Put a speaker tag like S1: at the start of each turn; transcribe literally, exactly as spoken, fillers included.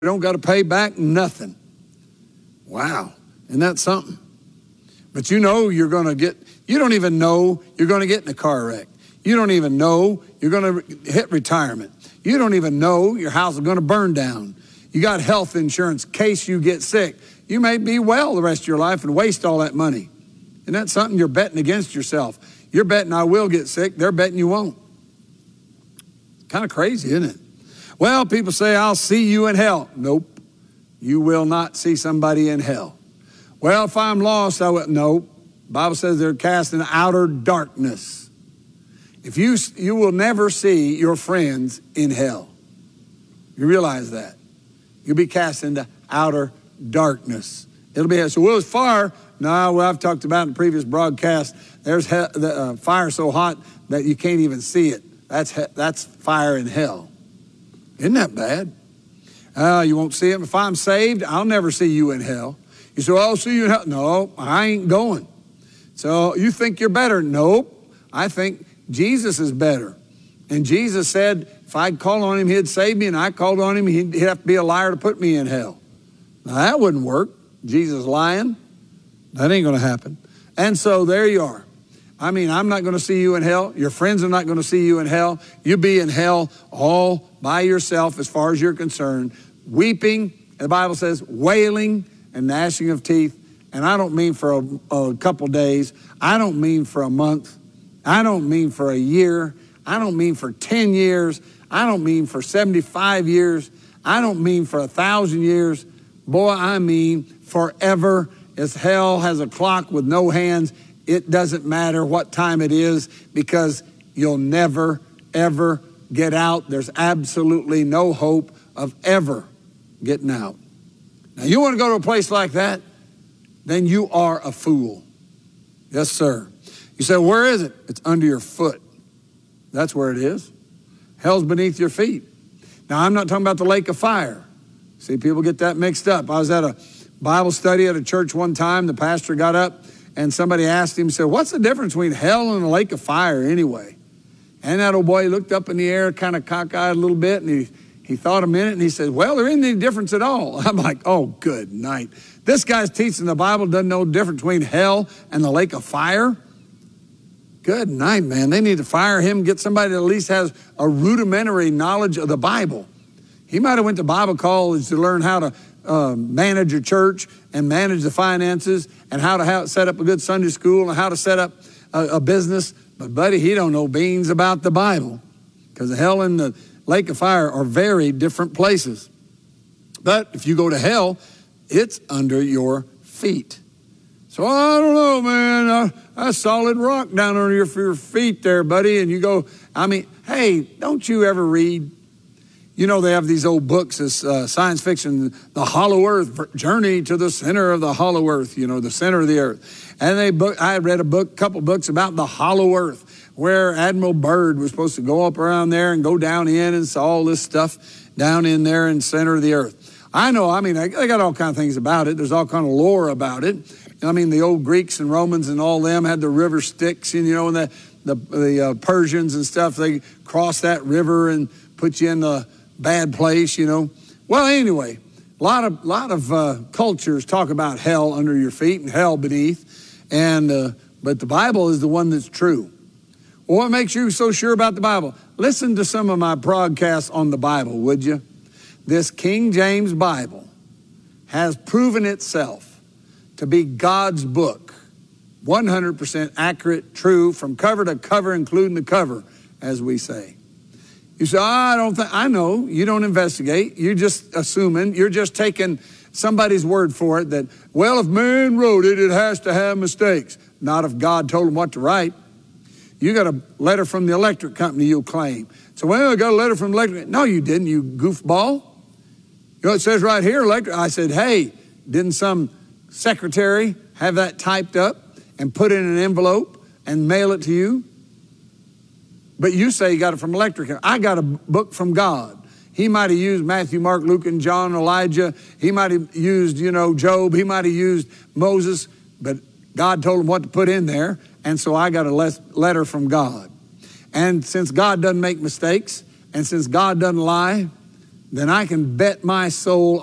S1: don't got to pay back nothing. Wow, isn't that something? But you know you're going to get, you don't even know you're going to get in a car wreck. You don't even know you're going to hit retirement. You don't even know your house is going to burn down. You got health insurance in case you get sick. You may be well the rest of your life and waste all that money. Isn't that something? You're betting against yourself. You're betting I will get sick. They're betting you won't. Kind of crazy, isn't it? Well, people say, I'll see you in hell. Nope. You will not see somebody in hell. Well, if I'm lost, I will. Nope. The Bible says they're cast in outer darkness. If you, you will never see your friends in hell. You realize that. You'll be cast into outer darkness. It'll be, so well, it's fire. No, well, I've talked about in the previous broadcast, there's he, the, uh, fire so hot that you can't even see it. That's, he, that's fire in hell. Isn't that bad? Uh, you won't see it. If I'm saved, I'll never see you in hell. You say, well, I'll see you in hell. No, I ain't going. So you think you're better? Nope. I think Jesus is better. And Jesus said, if I'd call on him, he'd save me, and I called on him, he'd have to be a liar to put me in hell. Now, that wouldn't work. Jesus lying. That ain't going to happen. And so there you are. I mean, I'm not going to see you in hell. Your friends are not going to see you in hell. You'll be in hell all by yourself as far as you're concerned, weeping, the Bible says, wailing and gnashing of teeth. And I don't mean for a, a couple days. I don't mean for a month. I don't mean for a year. I don't mean for ten years. I don't mean for seventy-five years. I don't mean for a thousand years. Boy, I mean forever. As hell has a clock with no hands, it doesn't matter what time it is because you'll never, ever get out. There's absolutely no hope of ever getting out. Now, you want to go to a place like that? Then you are a fool. Yes, sir. You say, where is it? It's under your foot. That's where it is. Hell's beneath your feet. Now, I'm not talking about the lake of fire. See, people get that mixed up. I was at a Bible study at a church one time. The pastor got up and somebody asked him, said, what's the difference between hell and a lake of fire anyway? And that old boy looked up in the air, kind of cockeyed a little bit, and he, he thought a minute, and he said, well, there isn't any difference at all. I'm like, oh, good night. This guy's teaching the Bible, doesn't know the difference between hell and the lake of fire. Good night, man. They need to fire him, get somebody that at least has a rudimentary knowledge of the Bible. He might have went to Bible college to learn how to uh, manage a church and manage the finances and how to have, set up a good Sunday school and how to set up a, a business. But, buddy, he don't know beans about the Bible because hell and the lake of fire are very different places. But if you go to hell, it's under your feet. So, I don't know, man. Uh, that's solid rock down under your, your feet there, buddy. And you go, I mean, hey, don't you ever read? You know, they have these old books, this uh, science fiction, The Hollow Earth, Journey to the Center of the Hollow Earth, you know, the center of the earth. And they book, I read a book, couple books about the Hollow Earth, where Admiral Byrd was supposed to go up around there and go down in and saw all this stuff down in there in the center of the earth. I know, I mean, they got all kind of things about it. There's all kind of lore about it. I mean, the old Greeks and Romans and all them had the river Styx, and, you know, and the, the, the uh, Persians and stuff, they crossed that river and put you in the bad place, you know. Well, anyway, a lot of, lot of uh, cultures talk about hell under your feet and hell beneath, and uh, but the Bible is the one that's true. Well, what makes you so sure about the Bible? Listen to some of my broadcasts on the Bible, would you? This King James Bible has proven itself to be God's book, one hundred percent accurate, true, from cover to cover, including the cover, as we say. You say, oh, I don't think, I know, you don't investigate. You're just assuming, you're just taking somebody's word for it that, well, if man wrote it, it has to have mistakes. Not if God told him what to write. You got a letter from the electric company, you'll claim. So, well, I got a letter from the electric. No, you didn't, you goofball. You know, it says right here, electric. I said, hey, didn't some secretary have that typed up and put it in an envelope and mail it to you? But you say you got it from electric. I got a book from God. He might have used Matthew, Mark, Luke, and John, Elijah. He might have used, you know, Job. He might have used Moses. But God told him what to put in there. And so I got a letter from God. And since God doesn't make mistakes, and since God doesn't lie, then I can bet my soul